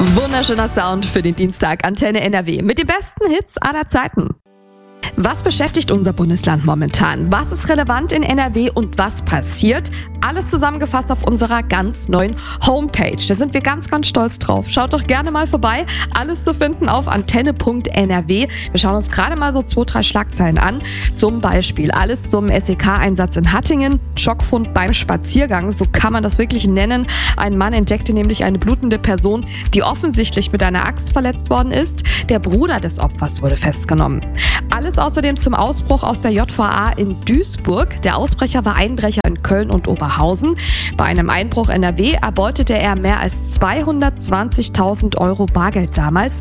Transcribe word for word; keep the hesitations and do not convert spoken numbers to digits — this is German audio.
Wunderschöner Sound für den Dienstag, Antenne N R W mit den besten Hits aller Zeiten. Was beschäftigt unser Bundesland momentan? Was ist relevant in N R W und was passiert? Alles zusammengefasst auf unserer ganz neuen Homepage. Da sind wir ganz, ganz stolz drauf. Schaut doch gerne mal vorbei. Alles zu finden auf antenne punkt n r w. Wir schauen uns gerade mal so zwei, drei Schlagzeilen an. Zum Beispiel alles zum S E K-Einsatz in Hattingen. Schockfund beim Spaziergang, so kann man das wirklich nennen. Ein Mann entdeckte nämlich eine blutende Person, die offensichtlich mit einer Axt verletzt worden ist. Der Bruder des Opfers wurde festgenommen. Alles außerdem zum Ausbruch aus der J V A in Duisburg. Der Ausbrecher war Einbrecher in Köln und Oberhausen. Bei einem Einbruch in N R W erbeutete er mehr als zweihundertzwanzigtausend Euro Bargeld damals.